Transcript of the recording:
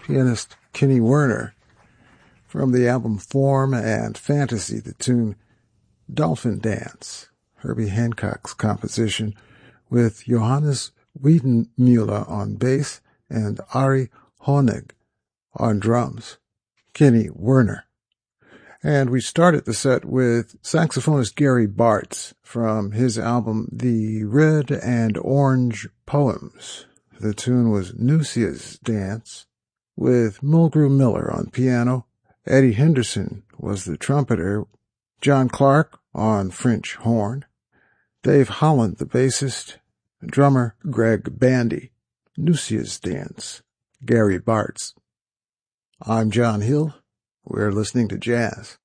pianist Kenny Werner. From the album Form and Fantasy, the tune Dolphin Dance, Herbie Hancock's composition, with Johannes Wiedenmüller on bass and Ari Honig on drums. Kenny Werner. And we started the set with saxophonist Gary Bartz from his album The Red and Orange Poems. The tune was Nucia's Dance, with Mulgrew Miller on piano. Eddie Henderson was the trumpeter, John Clark on French horn, Dave Holland the bassist, drummer Greg Bandy. Nucia's Dance, Gary Bartz. I'm John Hill. We're listening to jazz.